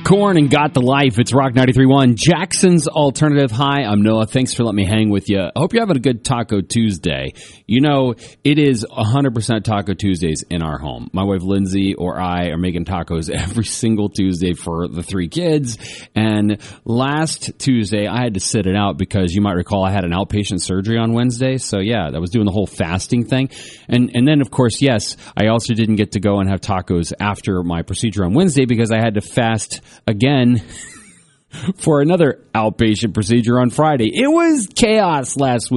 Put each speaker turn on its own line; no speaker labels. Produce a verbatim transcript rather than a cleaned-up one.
Korn and Got the Life. It's Rock ninety-three point one, Jackson's Alternative. Hi, I'm Noah. Thanks for letting me hang with you. I hope you're having a good Taco Tuesday. You know, it is one hundred percent Taco Tuesdays in our home. My wife Lindsay or I are making tacos every single Tuesday for the three kids. And last Tuesday, I had to sit it out because you might recall I had an outpatient surgery on Wednesday. So, yeah, I was doing the whole fasting thing. And, and then, of course, yes, I also didn't get to go and have tacos after my procedure on Wednesday because I had to fast again for another outpatient procedure on Friday. It was chaos last week.